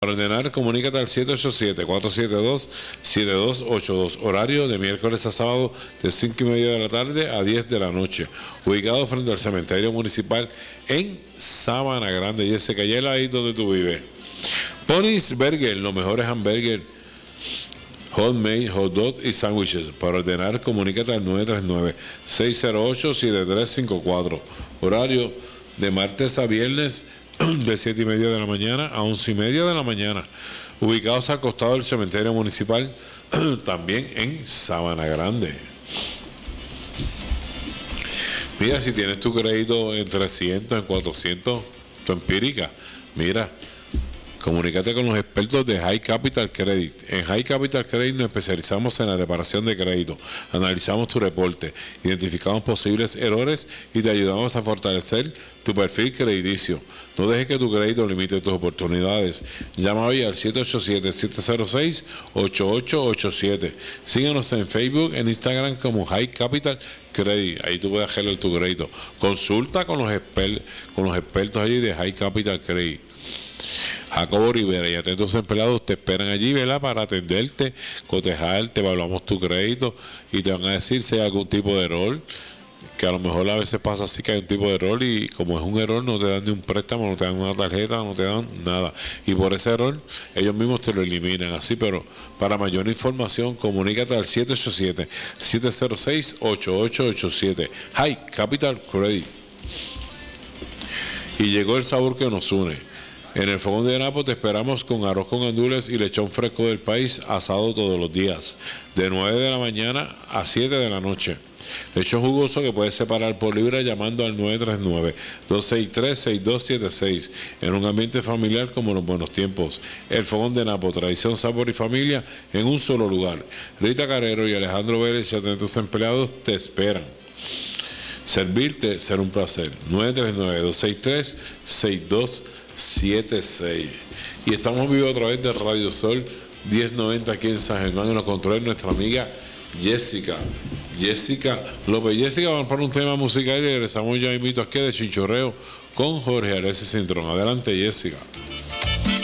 Para ordenar, comunícate al 787-472-7282. Horario de miércoles a sábado de 5:30 de la tarde a 10 de la noche. Ubicado frente al cementerio municipal en Sabana Grande. Y ese calle ahí donde tú vives. Pony's Burger, los mejores hamburgues, homemade, hot dogs y sándwiches. Para ordenar, comunícate al 939-608-7354. Horario de martes a viernes de 7:30 de la mañana a 11:30 de la mañana. Ubicados al costado del cementerio municipal, también en Sabana Grande. Mira, si tienes tu crédito en 300, en 400, tu empírica, mira, comunícate con los expertos de High Capital Credit. En High Capital Credit nos especializamos en la reparación de crédito. Analizamos tu reporte, identificamos posibles errores y te ayudamos a fortalecer tu perfil crediticio. No dejes que tu crédito limite tus oportunidades. Llama hoy al 787-706-8887. Síguenos en Facebook, en Instagram como High Capital Credit. Ahí tú puedes hacerle tu crédito. Consulta con los expertos allí de High Capital Credit. Jacobo Rivera y atentos empleados te esperan allí, ¿verdad? Para atenderte, cotejarte, evaluamos tu crédito y te van a decir si hay algún tipo de error, que a lo mejor a veces pasa así que hay un tipo de error y como es un error no te dan ni un préstamo, no te dan una tarjeta, no te dan nada. Y por ese error ellos mismos te lo eliminan así, pero para mayor información comunícate al 787-706-8887. High Capital Credit. Y llegó el sabor que nos une. En el Fogón de Napo te esperamos con arroz con gandules y lechón fresco del país asado todos los días, de 9 de la mañana a 7 de la noche. Lechón jugoso que puedes separar por libra llamando al 939-263-6276 en un ambiente familiar como en los buenos tiempos. El Fogón de Napo, tradición, sabor y familia en un solo lugar. Rita Carrero y Alejandro Vélez y atentos empleados te esperan. Servirte será un placer. 939-263-6276. Y estamos vivos a través de Radio Sol 1090 aquí en San Germán, y nos controla nuestra amiga Jessica López. Jessica, vamos para un tema musical y regresamos ya invito aquí de Chinchorreo con Jorge Arece Cintrón. Adelante, Jessica.